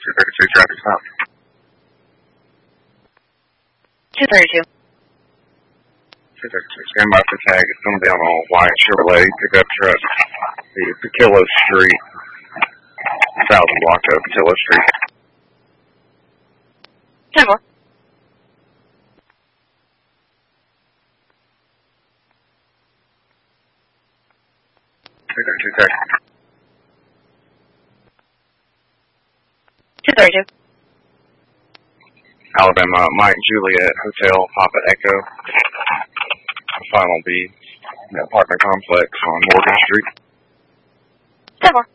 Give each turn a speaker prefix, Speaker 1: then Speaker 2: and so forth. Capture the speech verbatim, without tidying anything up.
Speaker 1: two thirty-two traffic stop.
Speaker 2: two thirty-two.
Speaker 1: two thirty-two, stand by for tag. It's going down on white Chevrolet pickup truck. The Patillo Street. one thousand block of Patillo Street.
Speaker 2: ten four.
Speaker 1: two thirty-two, tag.
Speaker 2: two thirty-two.
Speaker 1: Alabama, Mike Juliet, Hotel, Papa Echo. Final B, the apartment complex on Morgan Street.
Speaker 2: ten four.